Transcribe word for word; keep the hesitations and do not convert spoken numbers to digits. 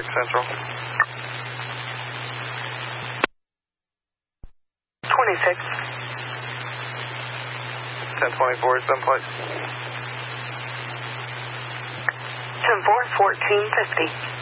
six Central. twenty-six. ten twenty-four, seven place. ten four, fourteen fifty.